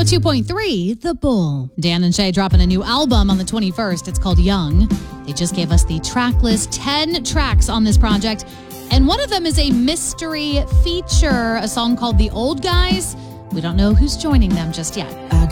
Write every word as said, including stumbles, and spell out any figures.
oh two point three, The Bull. Dan and Shay dropping a new album on the twenty-first. It's called Young. They just gave us the track list, ten tracks on this project. And one of them is a mystery feature, a song called The Old Guys. We don't know who's joining them just yet. I